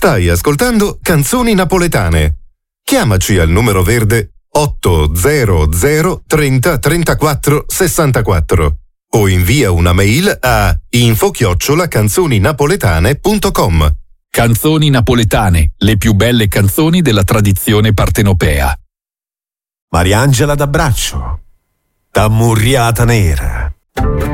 Stai ascoltando Canzoni Napoletane. Chiamaci al numero verde 800 30 34 64 o invia una mail a info@canzoninapoletane.com. Canzoni napoletane, le più belle canzoni della tradizione partenopea. Mariangela d'abbraccio, da Murriata Nera.